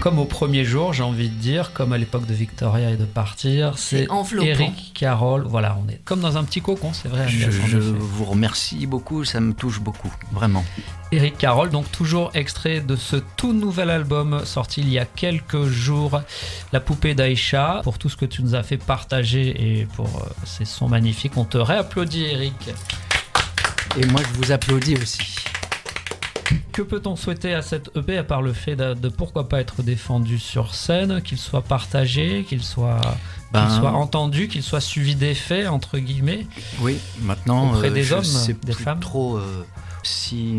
comme au premier jour, j'ai envie de dire, comme à l'époque de Victoria et de Partir, c'est Eric Carroll. Voilà, on est comme dans un petit cocon, c'est vrai. Je vous remercie beaucoup, ça me touche beaucoup, vraiment. Eric Carroll, donc toujours extrait de ce tout nouvel album sorti il y a quelques jours, La poupée d'Aïcha. Pour tout ce que tu nous as fait partager et pour ces sons magnifiques, on te réapplaudit, Eric. Et moi, je vous applaudis aussi. Que peut-on souhaiter à cette EP à part le fait de pourquoi pas être défendu sur scène, qu'il soit partagé, qu'il soit entendu, qu'il soit suivi des faits, entre guillemets. Oui, maintenant, auprès des hommes, des plus femmes. Trop si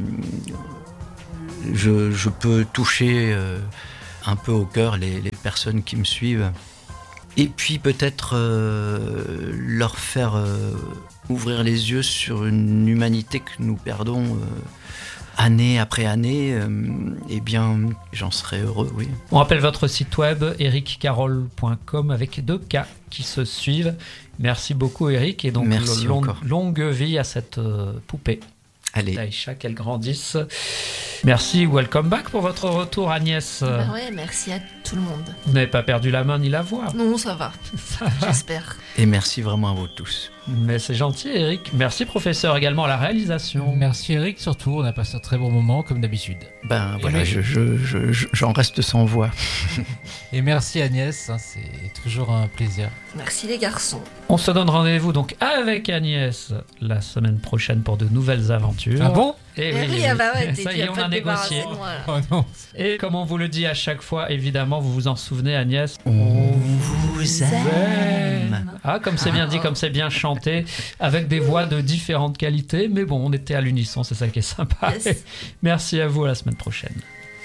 je peux toucher un peu au cœur les personnes qui me suivent. Et puis peut-être leur faire ouvrir les yeux sur une humanité que nous perdons année après année, eh bien, j'en serais heureux, oui. On rappelle votre site web, ericcarroll.com, avec 2 K qui se suivent. Merci beaucoup, Eric, et donc longue vie à cette poupée. Allez. D'Aïcha, qu'elle grandisse. Merci, welcome back pour votre retour, Agnès. Ouais, merci à tout le monde. Vous n'avez pas perdu la main ni la voix. Non, ça va. J'espère. Et merci vraiment à vous tous. Mais c'est gentil, Eric. Merci, professeur, également à la réalisation. Merci, Eric, surtout. On a passé un très bon moment, comme d'habitude. Ben voilà, j'en reste sans voix. Et merci, Agnès. C'est toujours un plaisir. Merci, les garçons. On se donne rendez-vous donc avec Agnès la semaine prochaine pour de nouvelles aventures. Ah bon ? Et oui, ah bah ouais, ça y est, on a négocié. Oh non. Et comme on vous le dit à chaque fois, évidemment, vous vous en souvenez, Agnès. On vous aime. Ah, comme c'est bien dit, comme c'est bien chanté, avec des voix de différentes qualités. Mais bon, on était à l'unisson, c'est ça qui est sympa. Yes. Merci à vous, à la semaine prochaine.